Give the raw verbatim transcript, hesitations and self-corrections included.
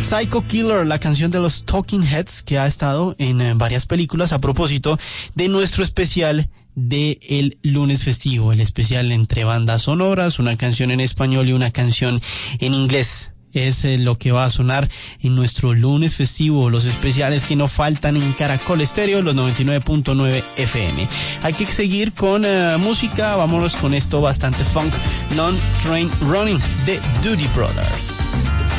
Psycho Killer, la canción de los Talking Heads que ha estado en eh, varias películas a propósito de nuestro especial de el lunes festivo, el especial entre bandas sonoras, una canción en español y una canción en inglés. Es eh, lo que va a sonar en nuestro lunes festivo, los especiales que no faltan en Caracol Estéreo, los noventa y nueve punto nueve F M. Hay que seguir con uh, música, vámonos con esto bastante funk, Non Train Running de Doody Brothers.